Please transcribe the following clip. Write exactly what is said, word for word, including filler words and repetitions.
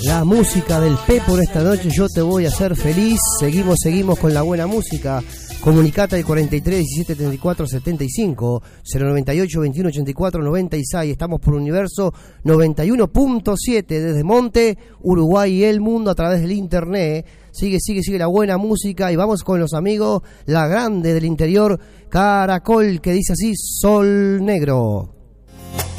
la música del Pepo en esta noche. Yo te voy a hacer feliz. Seguimos, seguimos con la buena música. Comunicate al cuarenta y tres, diecisiete, treinta y cuatro, setenta y cinco, cero noventa y ocho, veintiuno, ochenta y cuatro, noventa y seis. Estamos por Universo noventa y uno punto siete desde Monte, Uruguay y el mundo a través del internet. Sigue, sigue, sigue la buena música y vamos con los amigos, la grande del interior, Caracol, que dice así: Sol Negro.